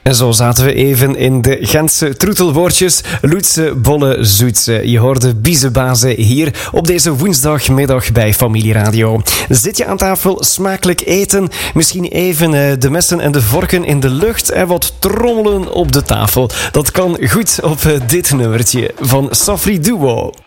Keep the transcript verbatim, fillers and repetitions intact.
En zo zaten we even in de Gentse troetelwoordjes. Loetse, bolle, zoetse. Je hoorde biezenbazen hier op deze woensdagmiddag bij Familie Radio. Zit je aan tafel, smakelijk eten, misschien even uh, de messen en de vorken in de lucht en wat trommelen op de tafel. Dat kan goed op uh, dit nummertje van Safri Duo.